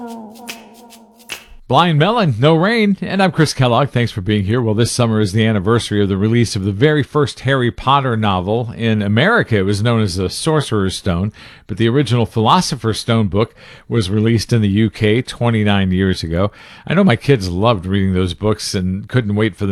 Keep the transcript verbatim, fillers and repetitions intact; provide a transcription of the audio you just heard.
Blind Melon, No Rain, and I'm Chris Kellogg. Thanks for being here. Well, this summer is the anniversary of the release of the very first Harry Potter novel. In America, it was known as The Sorcerer's Stone, but the original Philosopher's Stone book was released in the U K twenty-nine years ago. I know my kids loved reading those books and couldn't wait for the